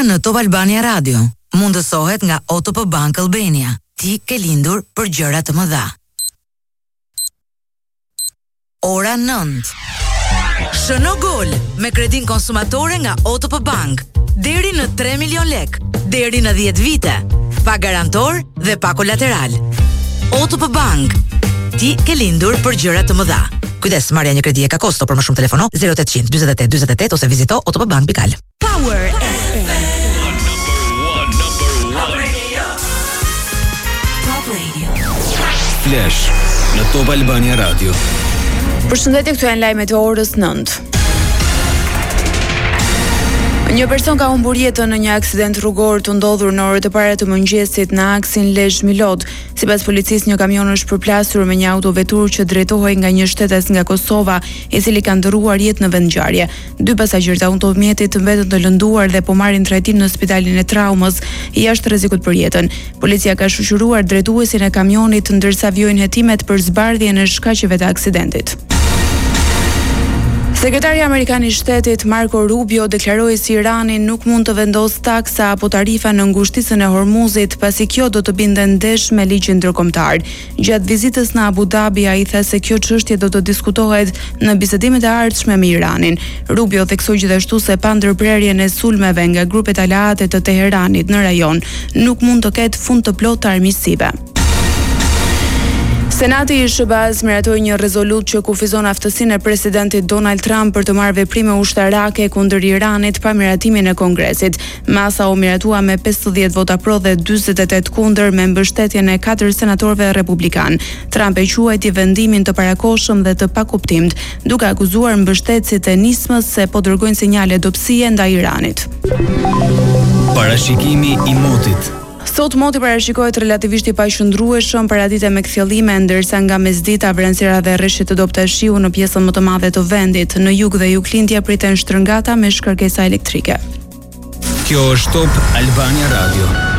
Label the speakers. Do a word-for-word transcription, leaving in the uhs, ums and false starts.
Speaker 1: në Top Albania Radio mundësohet nga O T P Bank Albania. Ti ke lindur për gjëra të mëdha. Ora nëntë. Shëno gol me kredin konsumatore nga O T P Bank. Deri në tre milion lek, deri në dhjetë vite. Pa garantor dhe pa kolateral. O T P Bank. Ti ke lindur për gjëra të mëdha. Kujdes, marrja një kredi e ka kosto, për më shumë telefono zero ottanta dyzet e tetë dyzet e tetë ose vizito otpbank pikal.
Speaker 2: Power F M.
Speaker 3: Top Radio. Flash në Top Albania Radio.
Speaker 2: Përshëndetje, këtu janë lajmet e orës nëntë. Një person ka humbur jetën në një aksident rrugor të ndodhur në orët e para të mëngjesit në aksin Lezhë-Milod. Sipas policisë, një kamion është përplasur me një autovetur që drejtohej nga një shtetes nga Kosova, i cili ka ndërruar jetë në vendngjarje. Dy pasagjerë të automjetit mbetën të lënduar dhe po marrin trajtim në spitalin e traumës, jashtë rrezikut për jetën. Policia ka shoqëruar drejtuesin e kamionit ndërsa vijojnë hetimet për zbardhjen e shkaqeve të aksidentit. Sekretari Amerikan i Shtetit Marco Rubio deklaroi se Irani nuk mund të vendosë taksa apo tarifa në ngushtisën e Hormuzit, pasi kjo do të binte ndesh me ligjin ndërkombëtar. Gjatë vizitës në Abu Dhabi, ai tha se kjo çështje do të diskutohet në bisedimet e ardhshme me Iranin. Rubio theksoi gjithashtu se pa ndërprerjen e sulmeve nga grupet aleate të Teheranit në rajon, nuk mund të ketë fund të plotë të armiqësive. Senati i S B A-s miratoi një rezolut që kufizon aftësinë e presidentit Donald Trump për të marrë veprime ushtarake kundër Iranit pa miratimin e Kongresit. Masa u miratua me pesëdhjetë vota pro dhe dyzet e tetë kundër me mbështetjen e katër senatorëve republikan. Trump e quajti vendimin të parakohshëm dhe të pakuptimt, duke akuzuar mbështetësit e nismës se po dërgojnë sinjale dobësie ndaj Iranit.
Speaker 3: Parashikimi i motit.
Speaker 2: Sot moti parashikohet relativisht i paqëndrueshëm, paradite me kthjellime, ndërsa nga mesdita vranësira dhe rreshtit të dobta shiu në pjesën më të madhe të vendit. Në jug dhe juglindje priten shtrëngata me shkërkesa elektrike.
Speaker 3: Kjo është Top Albania Radio.